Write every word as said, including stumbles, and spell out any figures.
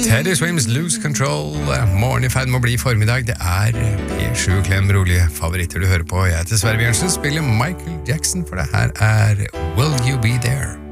Teddy Swims Lose Control. Morgen I ferd med å bli formiddag. Det er P sju Klem rolige favoritter du hører på. Jeg heter Sverre Bjørnsen, spiller Michael Jackson, for det her er Will You Be There?